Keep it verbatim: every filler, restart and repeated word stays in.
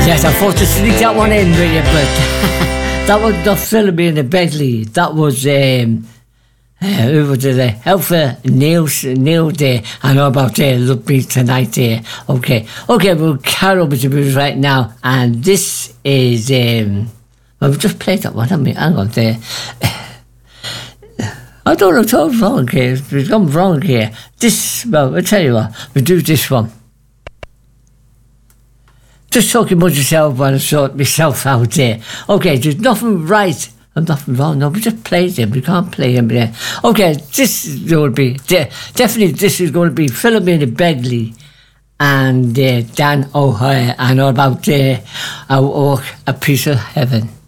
Yes, I thought to sneak that one in with you, but that was not Philomena Begley. That was, um, uh, who was it? Alpha Nails, Nail Day. I know about uh, Look Me Tonight there. Okay, okay, we'll carry over to music right now. And this is, um, well, we just played that one, haven't we? Hang on there. I don't know, it's all wrong here. We've gone wrong here. This, well, I'll tell you what, we'll do this one. Just talking about yourself while I sort myself out there. Okay, there's nothing right and nothing wrong. No, we just played him. We can't play him there. Okay, this is going to be, de- definitely this is going to be Philomena Begley and uh, Dan O'Hare and all about uh, our, our, A Piece of Heaven.